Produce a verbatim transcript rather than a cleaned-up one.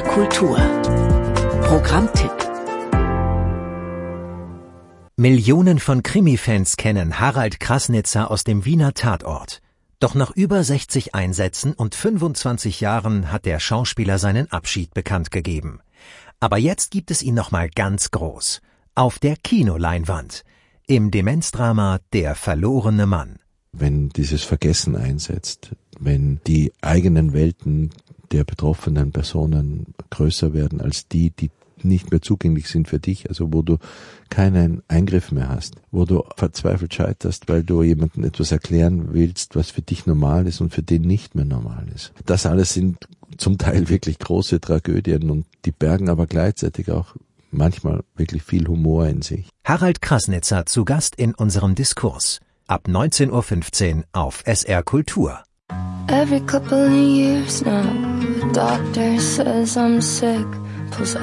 Kultur Programmtipp. Millionen von Krimi-Fans kennen Harald Krasnitzer aus dem Wiener Tatort. Doch nach über sechzig Einsätzen und fünfundzwanzig Jahren hat der Schauspieler seinen Abschied bekannt gegeben. Aber jetzt gibt es ihn nochmal ganz groß. Auf der Kinoleinwand. Im Demenzdrama Der verlorene Mann. Wenn dieses Vergessen einsetzt, wenn die eigenen Welten der betroffenen Personen größer werden als die, die nicht mehr zugänglich sind für dich, also wo du keinen Eingriff mehr hast, wo du verzweifelt scheiterst, weil du jemandem etwas erklären willst, was für dich normal ist und für den nicht mehr normal ist. Das alles sind zum Teil wirklich große Tragödien und die bergen aber gleichzeitig auch manchmal wirklich viel Humor in sich. Harald Krasnitzer zu Gast in unserem Diskurs. Ab neunzehn Uhr fünfzehn auf S R Kultur. Every couple of years now, the doctor says I'm sick. Pulls